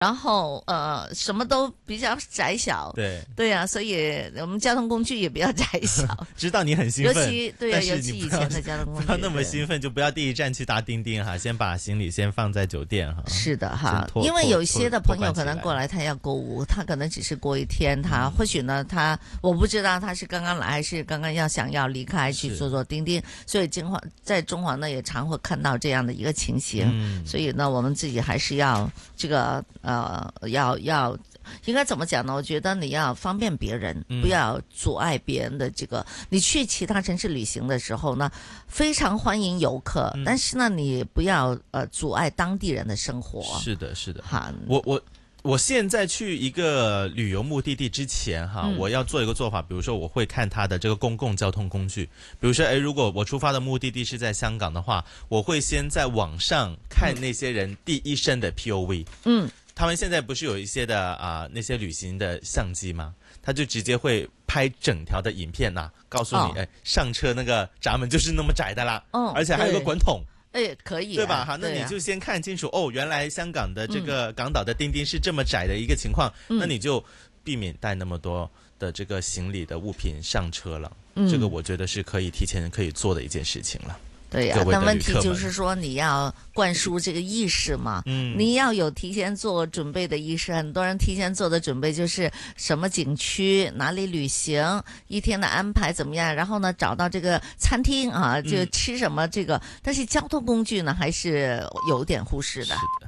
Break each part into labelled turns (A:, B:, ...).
A: 然后什么都比较窄小，对啊，所以我们交通工具也比较窄小。
B: 知道你很兴奋，
A: 尤其对啊，尤其以前的交通工具，
B: 不要那么兴奋，就不要第一站去搭叮叮哈，先把行李先放在酒店哈。
A: 是的哈，因为有些的朋友可能过来，他要购物，他可能只是过一天，他或许呢，我不知道他是刚刚来还是刚刚想要离开去坐叮叮，所以在中华呢也常会看到这样的一个情形，所以呢，我们自己还是要这个要应该怎么讲呢？我觉得你要方便别人，不要阻碍别人的这个。你去其他城市旅行的时候呢，非常欢迎游客，但是呢，你不要阻碍当地人的生活。
B: 是的，是的。哈，我现在去一个旅游目的地之前哈，我要做一个做法，比如说我会看它的这个公共交通工具，比如说如果我出发的目的地是在香港的话，我会先在网上看那些人第一身的 POV。他们现在不是有一些的那些旅行的相机吗？他就直接会拍整条的影片告诉你，上车那个闸门就是那么窄的啦，而且还有个滚筒。
A: 可以，
B: 对吧？哈，那你就先看清楚原来香港的这个港岛的叮叮是这么窄的一个情况，那你就避免带那么多的这个行李的物品上车了。这个我觉得是可以提前可以做的一件事情了。
A: 对呀，那问题就是说你要灌输这个意识嘛，你要有提前做准备的意识。很多人提前做的准备就是什么景区、哪里旅行、一天的安排怎么样，然后呢找到这个餐厅就吃什么这个，但是交通工具呢还是有点忽视的。是的。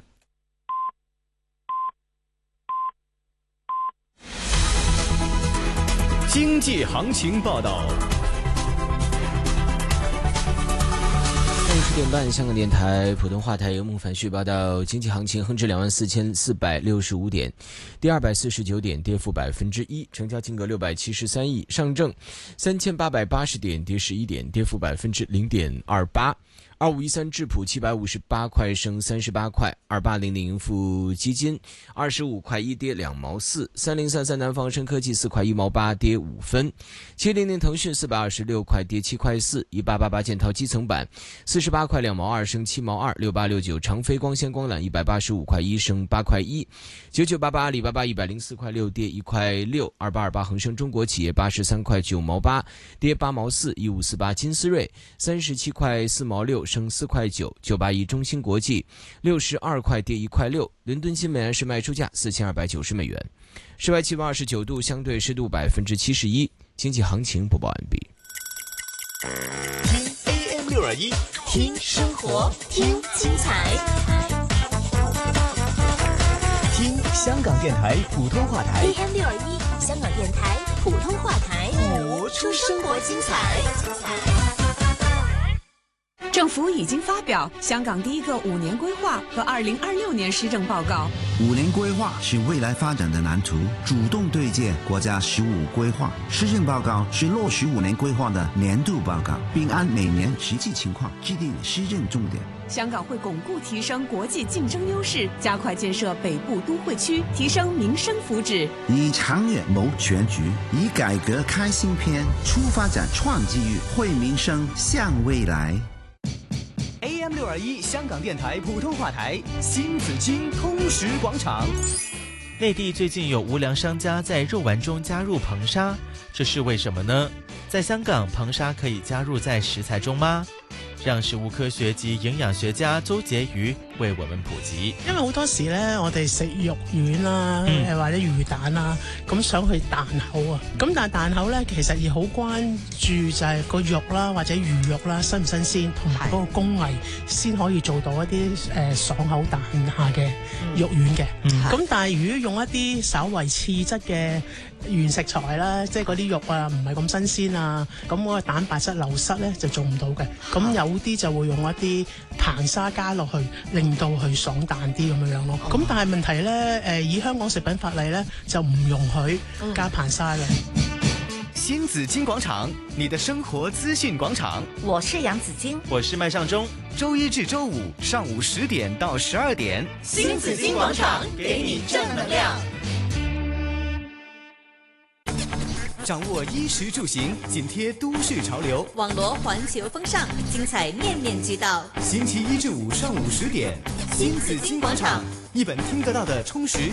C: 经济行情报道。10点半，香港电台普通话台由孟凡旭报道。经济行情，恒指24,465点，跌249点，跌幅1%，成交金额673亿。上证3880点，跌11点，跌幅0.28%。2513智普758块升38块，2800富基金25块1跌2毛4，3033南方深科技4块1毛8跌5分，700腾讯426块跌7块4，1888建滔基层板48块2毛2升7毛2，6869长飞光纤光缆185块1升8块1，9988阿里巴巴104块6跌1块6，2828恒生中国企业83块9毛8跌8毛4，1548金斯瑞37块4毛6升4块9，981中芯国际62块跌1块6，伦敦金每安士卖出价4290美元。室外气温29度，相对湿度71%。经济行情播报完毕。
D: 听 AM621，听生活，听精彩，听香港电台普通话台。
E: AM621，香港电台普通话台，
D: 活出生活精彩。
F: 政府已经发表香港第一个5年规划和2026年施政报告。
G: 5年规划是未来发展的蓝图，主动对接国家15规划。施政报告是落实5年规划的年度报告，并按每年实际情况制定施政重点。
F: 香港会巩固提升国际竞争优势，加快建设北部都会区，提升民生福祉。
G: 以长远谋全局，以改革开新篇，出发展创机遇，惠民生向未来。
D: AM621香港电台普通话台，新紫荆通识广场。
B: 内地最近有无良商家在肉丸中加入硼砂，这是为什么呢？在香港，硼砂可以加入在食材中嗎？讓食物科學及營養學家周婕妤為我們普及。
H: 因為好多時咧，我哋食肉丸啦，或者魚蛋啦，咁想去彈口啊。咁但係彈口咧，其實要好關注就係個肉啦，或者魚肉啦，新唔新鮮，同埋嗰個工藝先可以做到一啲爽口彈下嘅肉丸嘅。咁但係如果用一啲稍為次質嘅原食材啦，即係嗰啲肉啊唔係咁新鮮啊，咁嗰個蛋白質流失咧就做唔到嘅。咁有啲就會用一啲硼砂加落去，令到佢爽彈啲咁樣咯。咁但係問題咧，以香港食品法例咧就唔容許加硼砂嘅。
D: 新紫荊廣場，你的生活資訊廣場。
A: 我是楊紫荊，
B: 我是麥尚中。
D: 周一至周五上午10點到12點，
E: 新紫荊廣場給你正能量。
D: 掌握衣食住行，緊貼都市潮流，
E: 網羅環球風尚，精彩面面俱到。
D: 星期一至五上午10點，新紫荊廣場一本听得到的充实